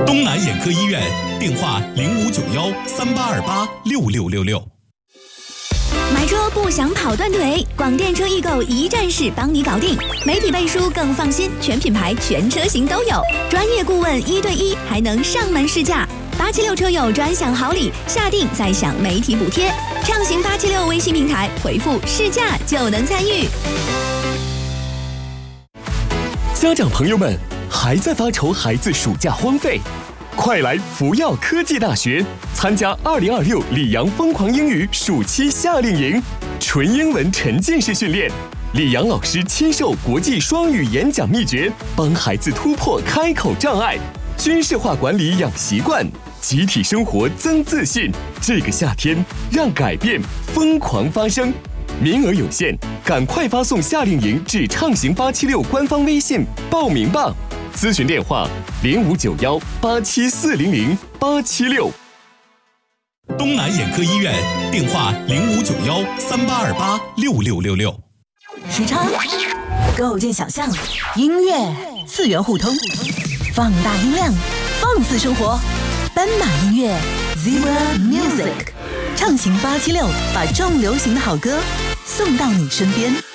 东南眼科医院，电话059138286666。 买车不想跑断腿，广电车易购一站式帮你搞定，媒体背书更放心，全品牌全车型都有，专业顾问1对1，还能上门试驾。876车友专享好礼，下定再享媒体补贴。畅行876微信平台回复试驾就能参与。 家长朋友们，还在发愁孩子暑假荒废？快来福耀科技大学参加2026里昂疯狂英语暑期夏令营，纯英文沉浸式训练，李阳老师亲授国际双语演讲秘诀，帮孩子突破开口障碍，军事化管理养习惯，集体生活增自信。这个夏天，让改变疯狂发生。名额有限，赶快发送夏令营至畅行876官方微信报名吧。咨询电话059187400876。 东南眼科医院，电话059138286666。 时差构建想象，音乐次元互通，放大音量，放肆生活。斑马音乐 Zebra Music， 畅行876，把重流行的好歌送到你身边。